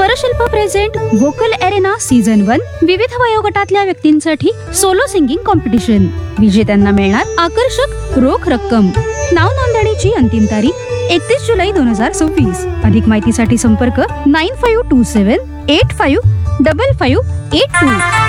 स्वरशिल्प present vocal arena season 1 विविध वयोगटातल्या व्यक्तींसाठी सोलो सिंगिंग कॉम्पिटिशन. विजेत्यांना मिळणार आकर्षक रोख रक्कम. नाव नोंदणीची अंतिम तारीख 31 जुलै 2026. अधिक माहितीसाठी संपर्क 9527855582.